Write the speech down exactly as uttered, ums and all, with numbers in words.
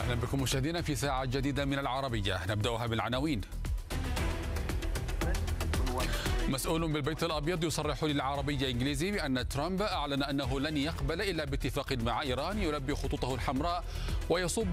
أهلا بكم مشاهدينا في ساعة جديدة من العربية، نبدأها بالعناوين. مسؤول بالبيت الأبيض يصرح للعربية الإنجليزي بأن ترامب أعلن أنه لن يقبل إلا باتفاق مع إيران يلبي خطوطه الحمراء ويصب